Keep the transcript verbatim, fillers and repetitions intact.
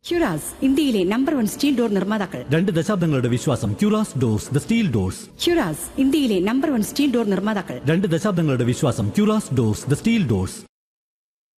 ക്യൂറാസ് ഇന്ത്യയിലെ number one steel door നിർമ്മാതാക്കൾ. രണ്ട് ദശാബ്ദങ്ങളുടെ വിശ്വാസം. ക്യൂറാസ് ഡോർസ്, ദ സ്റ്റീൽ ഡോർസ്. ക്യൂറാസ് ഇന്ത്യയിലെ നമ്പർ വൺ സ്റ്റീൽ ഡോർ നിർമ്മാതാക്കൾ. രണ്ട് ദശാബ്ദങ്ങളുടെ വിശ്വാസം. ക്യൂറാസ് ഡോർസ്, ദ സ്റ്റീൽ ഡോർസ്.